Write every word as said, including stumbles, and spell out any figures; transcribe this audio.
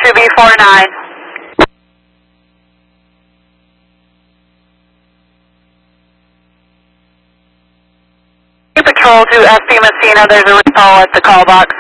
two B four nine. Patrol to S P Messina, there's a recall at the call box.